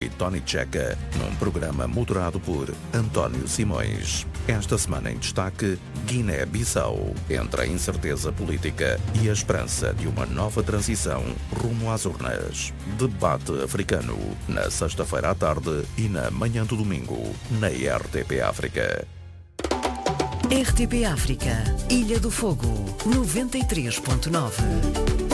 Tony Checa, num programa moderado por António Simões. Esta semana em destaque, Guiné-Bissau, entre a incerteza política e a esperança de uma nova transição rumo às urnas. Debate africano, na sexta-feira à tarde e na manhã do domingo, na RTP África. RTP África, Ilha do Fogo, 93.9.